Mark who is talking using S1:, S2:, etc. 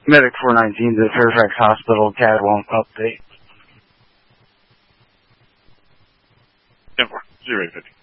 S1: Medic 419 to Fairfax Hospital, Cadwalm update.
S2: 10-4, 0-850.